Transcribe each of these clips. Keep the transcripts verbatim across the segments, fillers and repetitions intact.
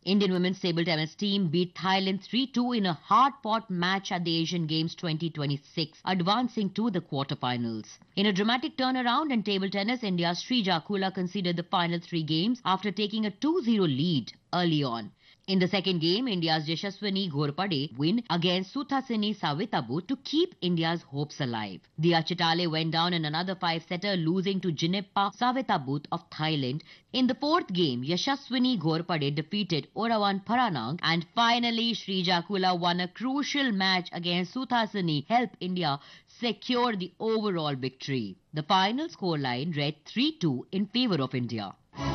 Indian women's table tennis team beat Thailand three two in a hard-fought match at the Asian Games twenty twenty-six, advancing to the quarterfinals. In a dramatic turnaround in table tennis, India's Srija Kula conceded the final three games after taking a two zero lead early on. In the second game, India's Yashaswini Ghorpade win against Suthasini Savitabut to keep India's hopes alive. Dia Chitale went down in another five-setter, losing to Jineppa Savitabut of Thailand. In the fourth game, Yashaswini Ghorpade defeated Orawan Paranang, and finally Srija Kula won a crucial match against Suthasini, help India secure the overall victory. The final scoreline read three two in favour of India.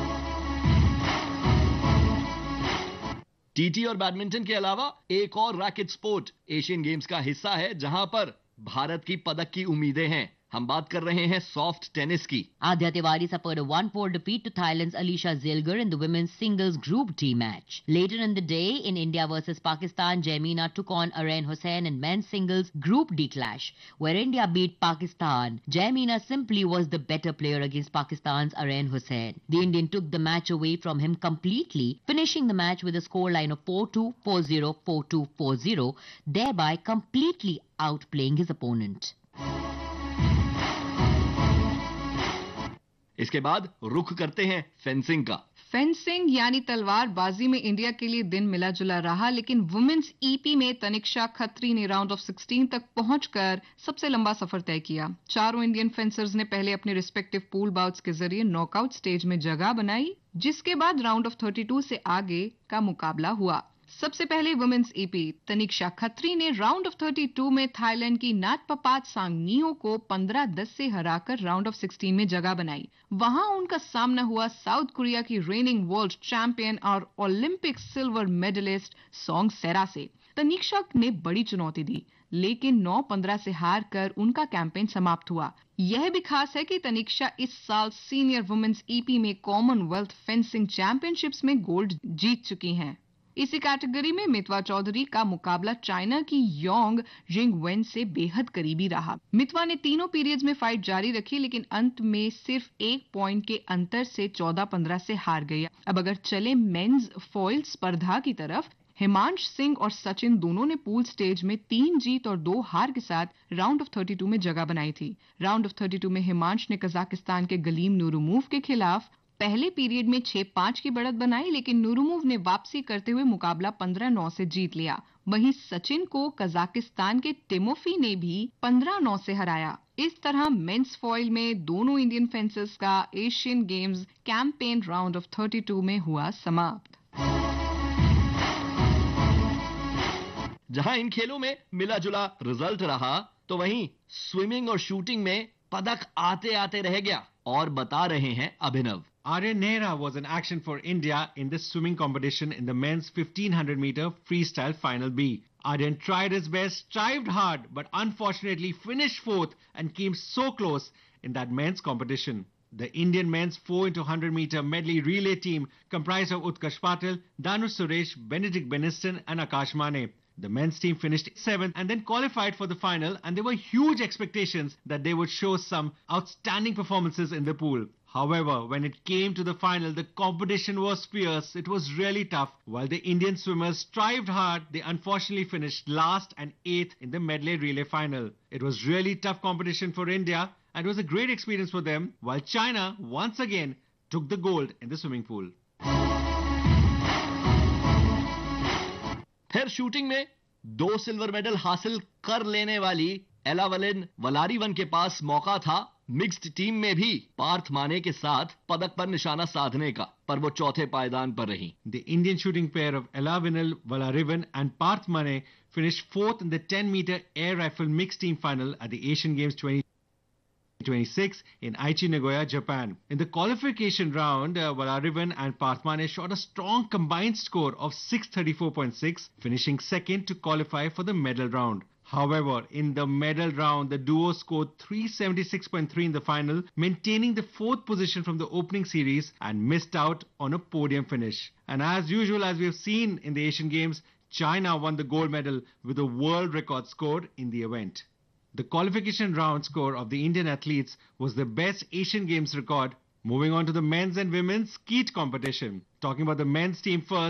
TT और badminton के अलावा एक और racket sport Asian games का हिस्सा है जहां पर भारत की पदक की उम्मीदें हैं. हम बात कर रहे हैं सॉफ्ट टेनिस की. Adya Tiwari suffered a one four defeat to Thailand's Alisha Zilgar in the women's singles Group D match. Later in the day, in India versus Pakistan, Jaimina took on Arain Hussain in men's singles Group D clash, where India beat Pakistan. Jaimina simply was the better player against Pakistan's Arain Hussain. The Indian took the match away from him completely, finishing the match with a scoreline of four two, four zero, four two, four zero, thereby completely outplaying his opponent. इसके बाद रुख करते हैं fencing का. Fencing यानी तलवारबाजी में India के लिए दिन मिला जुला रहा, लेकिन वुमेन्स ईपी में तनिक्षा खत्री ने राउंड ऑफ सोलह तक पहुंचकर सबसे लंबा सफर तय किया. चारों इंडियन फेंसर्स ने पहले अपने रिस्पेक्टिव पूल बाउट्स के जरिए नॉकआउट स्टेज में जगह बनाई, जिसके बाद राउंड ऑफ बत्तीस से आगे का मुकाबला हुआ. सबसे पहले वुमेन्स ईपी तनिक्षा खत्री ने राउंड ऑफ बत्तीस में थाईलैंड की नाटपपात सांगनियो को पंद्रह दस से हराकर राउंड ऑफ सोलह में जगह बनाई. वहां उनका सामना हुआ साउथ कोरिया की रेनिंग वर्ल्ड चैंपियन और ओलंपिक सिल्वर मेडलिस्ट सोंग सेरा से. तनिक्षा ने बड़ी चुनौती दी, लेकिन नौ पंद्रह से हार कर उनका कैंपेन समाप्त हुआ. यह भी खास है कि तनिक्षा इस साल सीनियर वुमेन्स ईपी में कॉमनवेल्थ फेंसिंग चैंपियनशिप्स में गोल्ड जीत चुकी हैं. इसी कैटेगरी में मितवा चौधरी का मुकाबला चाइना की योंग जिंगवेन से बेहद करीबी रहा. मितवा ने तीनों पीरियड्स में फाइट जारी रखी, लेकिन अंत में सिर्फ एक पॉइंट के अंतर से चौदह पंद्रह से हार गई. अब अगर चले मेंस फॉइल स्पर्धा की तरफ, हिमांश सिंह और सचिन दोनों ने पूल स्टेज में तीन जीत और दो हार के साथ राउंड ऑफ बत्तीस में जगह बनाई थी. राउंड ऑफ बत्तीस में हिमांश ने कजाकिस्तान के गलीम नूरुमूव के खिलाफ पहले पीरियड में छह पांच की बढ़त बनाई, लेकिन नूरुमूव ने वापसी करते हुए मुकाबला पंद्रह नौ से जीत लिया. वहीं सचिन को कजाकिस्तान के टिमोफी ने भी पंद्रह नौ से हराया. इस तरह मेंस फॉइल में दोनों इंडियन फेंसर्स का Asian games campaign round of बत्तीस में हुआ समाप्त. जहां इन खेलों में मिला जुला रिजल्ट रहा, तो वहीं स्विमिंग और शूटिंग में पदक आते आते रह गया. और बता रहे हैं अभिनव. Aryan Nehra was in action for India in this swimming competition in the men's fifteen hundred meter freestyle final B. Aryan tried his best, strived hard, but unfortunately finished fourth and came so close in that men's competition. The Indian men's four into one hundred meter medley relay team comprised of Utkarsh Patil, Danu Suresh, Benedict Beniston and Akash Mane. The men's team finished seventh and then qualified for the final, and there were huge expectations that they would show some outstanding performances in the pool. However, when it came to the final, the competition was fierce. It was really tough. While the Indian swimmers strived hard, they unfortunately finished last and eighth in the medley relay final. It was really tough competition for India, and it was a great experience for them, while China once again took the gold in the swimming pool. फिर shooting में दो silver medal हासिल कर लेने वाली एलावलिन वलारीवन के पास मौका था मिक्स्ड टीम में भी पार्थ माने के साथ पदक पर निशाना साधने का, पर वो चौथे पायदान पर रही. The Indian shooting pair of Elavinil Valarivan and Parth Mane finished fourth in the ten meter air rifle mixed team final at the Asian Games twenty twenty-six in Aichi, Nagoya, Japan. In the qualification round, uh, Valarivan and Parth Mane shot a strong combined score of six thirty-four point six, finishing second to qualify for the medal round. However, in the medal round, the duo scored three seventy-six point three in the final, maintaining the fourth position from the opening series and missed out on a podium finish. And as usual, as we have seen in the Asian Games, China won the gold medal with a world record score in the event. The qualification round score of the Indian athletes was the best Asian Games record. Moving on to the men's and women's skeet competition. Talking about the men's team first.